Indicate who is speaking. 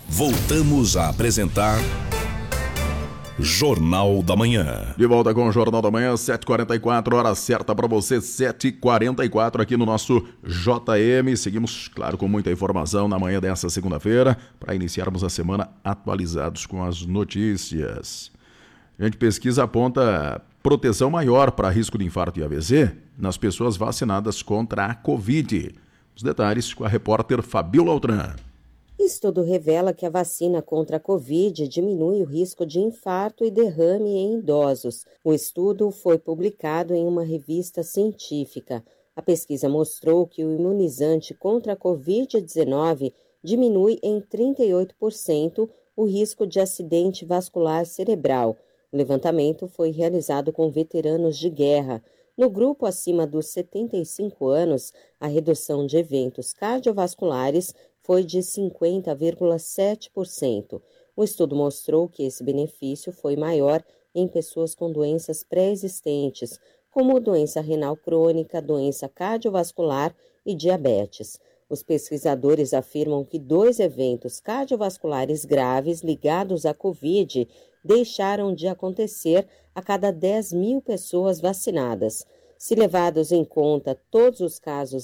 Speaker 1: Voltamos a apresentar Jornal da Manhã.
Speaker 2: De volta com o Jornal da Manhã, 7h44, hora certa para você, 7h44 aqui no nosso JM. Seguimos, claro, com muita informação na manhã dessa segunda-feira, para iniciarmos a semana atualizados com as notícias. A gente pesquisa aponta proteção maior para risco de infarto e AVC nas pessoas vacinadas contra a Covid. Os detalhes com a repórter Fabíola Altran.
Speaker 3: Estudo revela que a vacina contra a Covid diminui o risco de infarto e derrame em idosos. O estudo foi publicado em uma revista científica. A pesquisa mostrou que o imunizante contra a Covid-19 diminui em 38% o risco de acidente vascular cerebral. O levantamento foi realizado com veteranos de guerra. No grupo acima dos 75 anos, a redução de eventos cardiovasculares foi de 50,7%. O estudo mostrou que esse benefício foi maior em pessoas com doenças pré-existentes, como doença renal crônica, doença cardiovascular e diabetes. Os pesquisadores afirmam que 2 eventos cardiovasculares graves ligados à Covid deixaram de acontecer a cada 10 mil pessoas vacinadas. Se levados em conta todos os casos